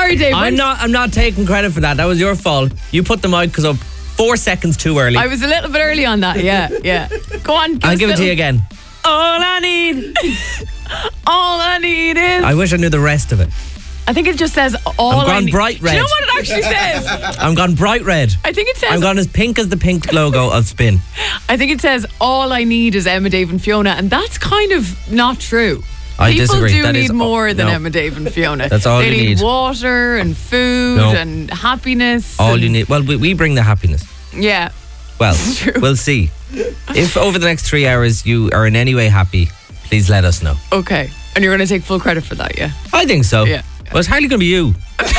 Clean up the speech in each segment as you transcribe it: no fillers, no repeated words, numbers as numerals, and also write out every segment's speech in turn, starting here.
sorry, Dave. I'm not taking credit for that. That was your fault. You put the mic up 4 seconds too early. I was a little bit early on that. Yeah. Go on. I'll give it to you again. All I need is. I wish I knew the rest of it. I think it just says all I'm gone I need. bright red. Do you know what it actually says? I'm gone bright red. I think it says. I'm gone as pink as the pink logo of Spin. I think it says all I need is Emma, Dave and Fiona, and that's kind of not true. I People disagree. do That need is- more than no. Emma, Dave and Fiona. That's all they you need. water and food No. and happiness. All and, you need. Well, we bring the happiness. Yeah. Well, True. we'll see. If over the next 3 hours you are in any way happy, please let us know. Okay. And you're going to take full credit for that, yeah? I think so. Yeah. Well, it's hardly going to be you.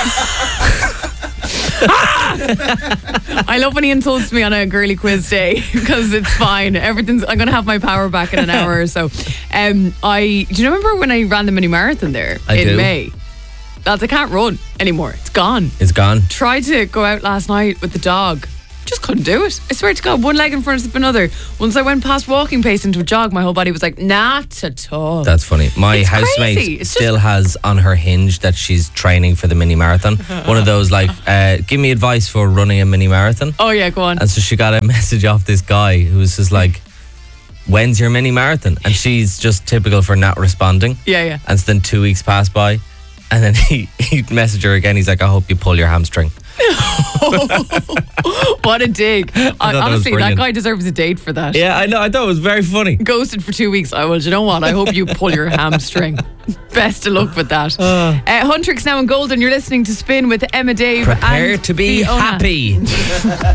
I love when he insults me on a girly quiz day because it's fine. I'm going to have my power back in an hour or so. Do you remember when I ran the mini marathon there in May? Lads, I can't run anymore. It's gone. It's gone. Tried to go out last night with the dog. Just couldn't do it. I swear to God, one leg in front of another. Once I went past walking pace into a jog, my whole body was like, not at all. That's funny. My It's housemate crazy. It's still has on her Hinge that she's training for the mini marathon. One of those like, give me advice for running a mini marathon. Oh yeah, go on. And so she got a message off this guy who was just like, when's your mini marathon? And she's just typical for not responding. Yeah. And so then 2 weeks pass by. And then he messaged her again. He's like, I hope you pull your hamstring. What a dig. Honestly, that brilliant. guy deserves a date for that. Yeah, I know. I thought it was very funny. Ghosted for 2 weeks. Well, do you know what? I hope you pull your hamstring. Best of luck with that. Huntrix now in Golden. You're listening to Spin with Emma, Dave, Prepare and to be Fiona. happy.